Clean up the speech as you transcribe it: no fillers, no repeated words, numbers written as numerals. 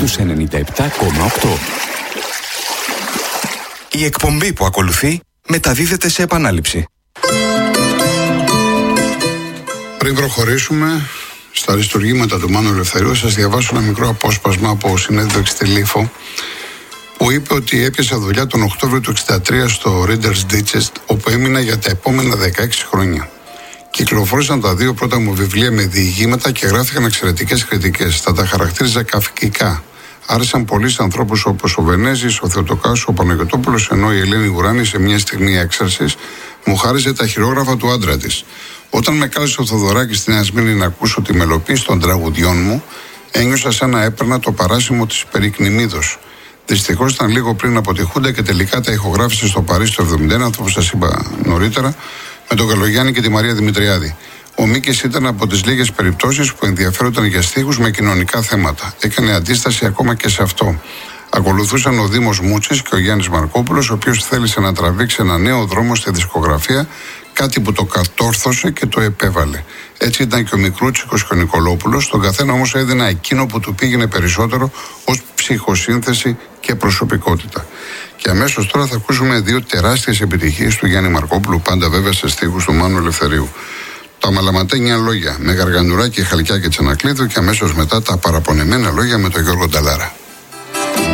στους 97,8. Η εκπομπή που ακολουθεί μεταδίδεται σε επανάληψη. Πριν προχωρήσουμε στα αριστουργήματα του Μάνου Ελευθερίου, σας διαβάσω ένα μικρό απόσπασμα από συνέντευξη στη Λίφο, που είπε ότι έπιασε δουλειά τον Οκτώβριο του 1963 στο Reader's Digest, όπου έμεινα για τα επόμενα 16 χρόνια. Κυκλοφόρησαν τα δύο πρώτα μου βιβλία με διηγήματα και γράφτηκαν εξαιρετικές κριτικές. Θα τα χαρακτήριζα καυκικά. Άρεσαν πολλοί σε ανθρώπους όπως ο Βενέζης, ο Θεοτοκάσου, ο Παναγιωτόπουλος, ενώ η Ελένη Γουράνη σε μια στιγμή έξαρσης μου χάριζε τα χειρόγραφα του άντρα της. Όταν με κάλεσε ο Θοδωράκης στη Νέα Σμύρνη να ακούσω τη μελοποίηση των τραγουδιών μου, ένιωσα σαν να έπαιρνα το παράσημο της Περικνημίδος. Δυστυχώς ήταν λίγο πριν από τη Χούντα και τελικά τα ηχογράφησε στο Παρίσι το 1971, αυτό που σας είπα νωρίτερα, με τον Καλογιάννη και τη Μαρία Δημητριάδη. Ο Μίκης ήταν από τις λίγες περιπτώσεις που ενδιαφέρονταν για στίχους με κοινωνικά θέματα. Έκανε αντίσταση ακόμα και σε αυτό. Ακολουθούσαν ο Δήμος Μούτσης και ο Γιάννης Μαρκόπουλος, ο οποίος θέλησε να τραβήξει ένα νέο δρόμο στη δισκογραφία, κάτι που το κατόρθωσε και το επέβαλε. Έτσι ήταν και ο Μικρούτσικος και ο Νικολόπουλος, τον καθένα όμως έδινα εκείνο που του πήγαινε περισσότερο ως ψυχοσύνθεση και προσωπικότητα. Και αμέσως τώρα θα ακούσουμε δύο τεράστιες επιτυχίες του Γιάννη Μαρκόπουλου, πάντα βέβαια σε στίχους του Μάνου Ελευθερίου. Τα μαλαματένια λόγια με Γαργανουράκη, Χαλκιά και Τσανακλείδου, και αμέσως μετά τα παραπονεμένα λόγια με τον Γιώργο Νταλάρα.